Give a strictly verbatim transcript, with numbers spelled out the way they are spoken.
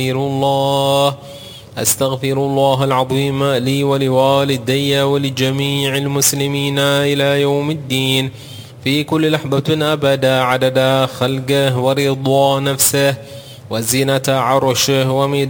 الله أستغفر الله العظيم لي ولوالدي ولجميع المسلمين إلى يوم الدين في كل لحظة أبدا عدد خلقه ورضا نفسه وزينة عرشه ومداد